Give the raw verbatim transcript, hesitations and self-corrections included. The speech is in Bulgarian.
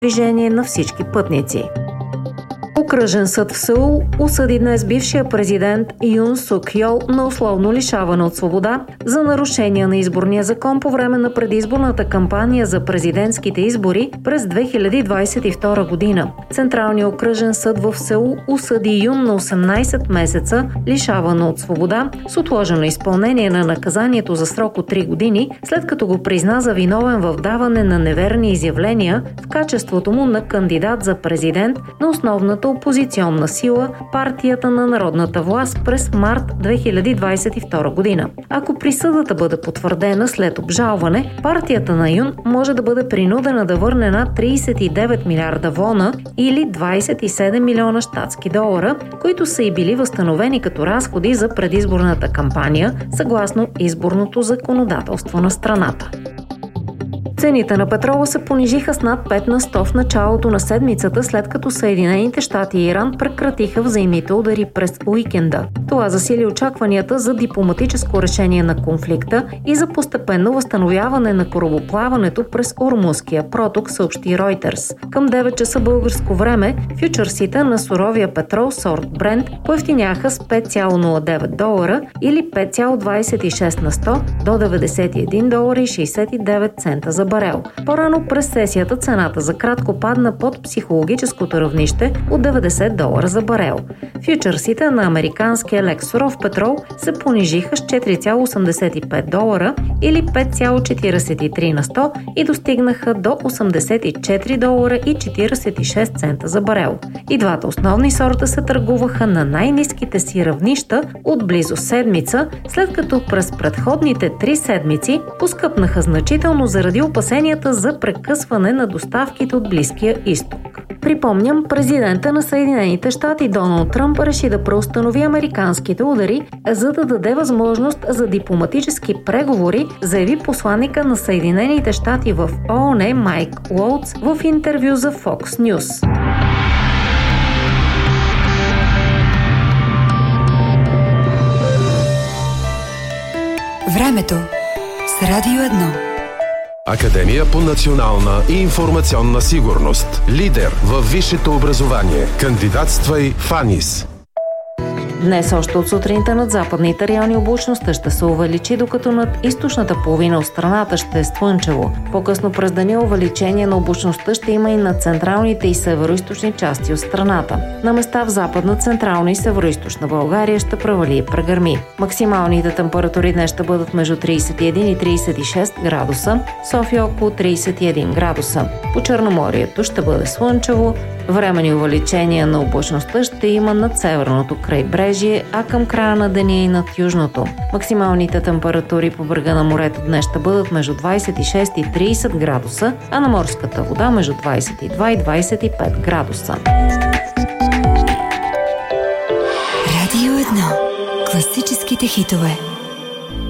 движение на всички пътници. Окръжен съд в Сеул осъди днес бившия президент Юн Сук Йол на условно лишаване от свобода за нарушения на изборния закон по време на предизборната кампания за президентските избори през две хиляди двадесет и втора година. Централният окръжен съд в Сеул осъди Юн на осемнадесет месеца лишаване от свобода с отложено изпълнение на наказанието за срок от три години, след като го призна за виновен в даване на неверни изявления в качеството му на кандидат за президент на основната опозиционна сила партията на народната власт през март две хиляди двадесет и втора година. Ако присъдата бъде потвърдена след обжалване, партията на Юн може да бъде принудена да върне над тридесет и девет милиарда вона или двадесет и седем милиона щатски долара, които са и били възстановени като разходи за предизборната кампания, съгласно изборното законодателство на страната. Цените на петрола се понижиха с над пет на сто в началото на седмицата, след като Съединените щати и Иран прекратиха взаимните удари през уикенда. Това засили очакванията за дипломатическо решение на конфликта и за постепенно възстановяване на корабоплаването през Ормузския проток, съобщи Reuters. Към девет часа българско време фючърсите на суровия петрол сорт Брент поевтиняха с пет цяло нула девет долара или пет цяло двадесет и шест на сто до деветдесет и един долара и шейсет и девет цента за барел. По-рано през сесията цената за кратко падна под психологическото равнище от деветдесет долара за барел. Фючърсите на американския лек суров петрол се понижиха с четири цяло осемдесет и пет долара или пет цяло четиридесет и три на сто и достигнаха до осемдесет и четири долара и четиридесет и шест цента за барел. И двата основни сорта се търгуваха на най-ниските си равнища от близо седмица, след като през предходните три седмици поскъпнаха значително заради опасенията за прекъсване на доставките от Близкия изток. Припомням, президента на Съединените щати Доналд Тръмп реши да преустанови американските удари, за да даде възможност за дипломатически преговори, заяви посланника на Съединените щати в ООН Майк Уолтс в интервю за Fox News. Времето с Радио едно. Академия по национална и информационна сигурност. Лидер във висшето образование. Кандидатствай в АНИС. Днес още от сутринта над западните райони облачността ще се увеличи, докато над източната половина от страната ще е слънчево. По-късно през деня увеличение на облачността ще има и на централните и североизточни части от страната. На места в западна, централна и североизточна България ще превали и прегърми. Максималните температури днес ще бъдат между тридесет и един и тридесет и шест градуса, София около тридесет и един градуса. По Черноморието ще бъде слънчево, временни увеличения на облачността ще има над северното крайбрежие, а към края на деня и над южното. Максималните температури по брега на морето днес ще бъдат между двадесет и шест и тридесет градуса, а на морската вода между двадесет и два и двадесет и пет градуса. Радио едно. Класическите хитове.